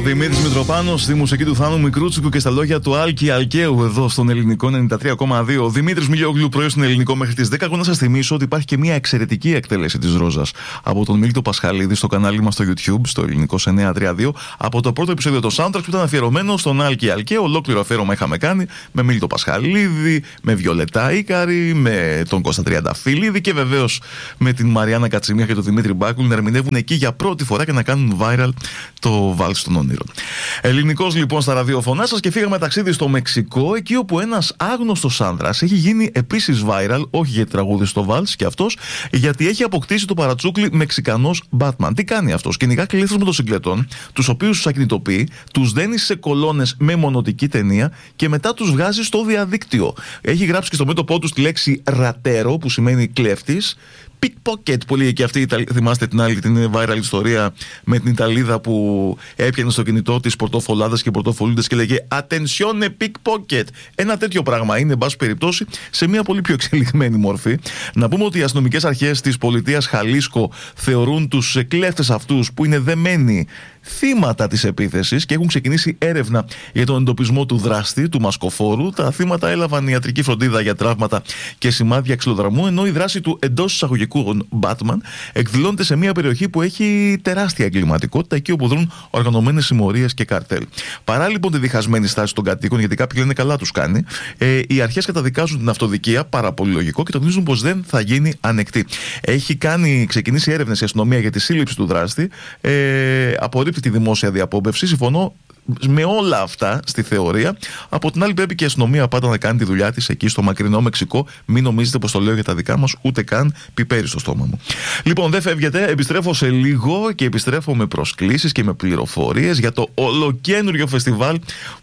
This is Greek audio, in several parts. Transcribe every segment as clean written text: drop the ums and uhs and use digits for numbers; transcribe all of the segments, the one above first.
Δημήτρης Μητροπάνος στη μουσική του Θάνου Μικρούτσικου και στα λόγια του Άλκη Αλκαίου εδώ στον Ελληνικό 93,2. Δημήτρης Μιλιόγλου πρωί στον Ελληνικό μέχρι τις 10. Εγώ να σας θυμίσω ότι υπάρχει και μια εξαιρετική εκτέλεση της Ρόζας από τον Μίλτο Πασχαλίδη στο κανάλι μας στο YouTube, στο Ελληνικό 932, από το πρώτο επεισόδιο του soundtrack που ήταν αφιερωμένο στον Άλκη Αλκαίου. Ολόκληρο αφιέρωμα είχαμε κάνει με Μίλτο Πασχαλίδη, με Βιολετά Ίκαρη, με τον Κώστα Τριανταφυλλίδη και βεβαίως με την Μαριάννα Κατσιμίχα και τον Δημήτρη Μπάκουλη να ερμηνεύουν εκεί για πρώτη φορά και να κάνουν viral το Βάλς των Ονείρων. Ελληνικός λοιπόν στα ραδιοφωνά σας και φύγαμε ταξίδι στο Μεξικό, εκεί όπου ένας άγνωστος άνδρας έχει γίνει επίσης viral, όχι για τραγούδι στο Βάλς και αυτός, γιατί έχει αποκτήσει το παρατσούκλι Μεξικανός Batman. Τι κάνει αυτός? Κυνηγά κλήθος μοτοσυκλετών, τους οποίους τους ακινητοποιεί, τους δένει σε κολόνες με μονοτική ταινία και μετά τους βγάζει στο διαδίκτυο. Έχει γράψει και στο μέτωπό του τη λέξη ρατέρο, που σημαίνει κλέφτης. Pickpocket, που λέει και αυτή, θυμάστε την άλλη, την viral ιστορία με την Ιταλίδα που έπιανε στο κινητό της πορτοφολάδες και πορτοφολούντες και λέγε Attenzione pickpocket. Ένα τέτοιο πράγμα είναι, εν πάση περιπτώσει, σε μια πολύ πιο εξελιγμένη μορφή. Να πούμε ότι οι αστυνομικές αρχές της πολιτείας Χαλίσκο θεωρούν τους κλέφτες αυτούς που είναι δεμένοι θύματα της επίθεσης και έχουν ξεκινήσει έρευνα για τον εντοπισμό του δράστη, του μασκοφόρου. Τα θύματα έλαβαν ιατρική φροντίδα για τραύματα και σημάδια ξυλοδραμμού, ενώ η δράση του εντός εισαγωγικού Batman εκδηλώνεται σε μια περιοχή που έχει τεράστια εγκληματικότητα, εκεί όπου δρούν οργανωμένες συμμορίες και καρτέλ. Παρά λοιπόν τη διχασμένη στάση των κατοίκων, γιατί κάποιοι λένε καλά τους κάνει, οι αρχές καταδικάζουν την αυτοδικία, πάρα πολύ λογικό, και τονίζουν πως δεν θα γίνει ανεκτή. Έχει ξεκινήσει έρευνες η αστυνομία για τη σύλληψη του δράστη, απορρίπτει τη δημόσια διαπόμπευση. Συμφωνώ με όλα αυτά στη θεωρία. Από την άλλη, πρέπει και η αστυνομία πάντα να κάνει τη δουλειά της εκεί στο μακρινό Μεξικό. Μην νομίζετε πως το λέω για τα δικά μας, ούτε καν πιπέρι στο στόμα μου. Λοιπόν, δεν φεύγετε. Επιστρέφω σε λίγο και επιστρέφω με προσκλήσεις και με πληροφορίες για το ολοκένουργιο φεστιβάλ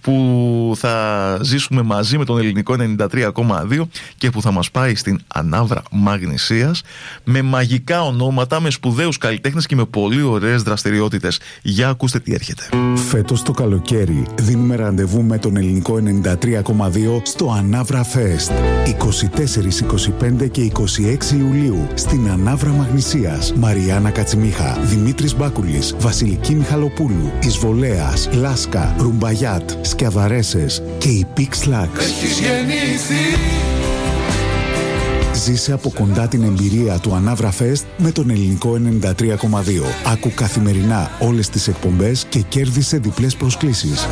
που θα ζήσουμε μαζί με τον Ελληνικό 93,2 και που θα μας πάει στην Ανάβρα Μαγνησίας, με μαγικά ονόματα, με σπουδαίους καλλιτέχνες και με πολύ ωραίες δραστηριότητες. Για ακούστε τι έρχεται. Φέτος το καλοκαίρι δίνουμε ραντεβού με τον Ελληνικό 93,2 στο Ανάβρα Fest. 24, 25 και 26 Ιουλίου στην Ανάβρα Μαγνησίας. Μαριάννα Κατσιμίχα, Δημήτρης Μπάκουλης, Βασιλική Μιχαλοπούλου, Εισβολέας, Λάσκα, Ρουμπαγιάτ, Σκιαβαρέσες και η Pix Lax. Έχεις γεννηθεί. Ζήσε από κοντά την εμπειρία του Ανάβρα Fest με τον Ελληνικό 93,2. Άκου καθημερινά όλες τις εκπομπές και κέρδισε διπλές προσκλήσεις.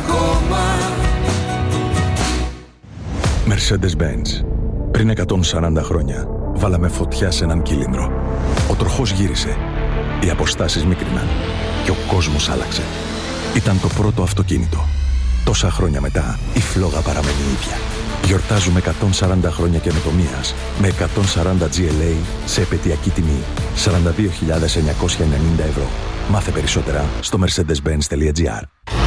Mercedes-Benz. Πριν 140 χρόνια βάλαμε φωτιά σε έναν κύλινδρο. Ο τροχός γύρισε. Οι αποστάσεις μίκριναν. Και ο κόσμος άλλαξε. Ήταν το πρώτο αυτοκίνητο. Τόσα χρόνια μετά η φλόγα παραμένει ίδια. Γιορτάζουμε 140 χρόνια καινοτομίας με 140 GLA σε επαιτειακή τιμή 42.990 ευρώ. Μάθε περισσότερα στο mercedes-benz.gr.